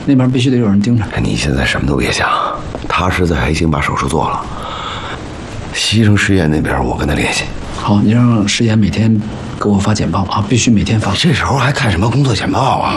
那边必须得有人盯着。 你现在什么都别想，他是在还行把手术做了。西城实验那边我跟他联系。 好，你让石岩每天给我发简报啊，必须每天发。 这时候还看什么工作简报啊？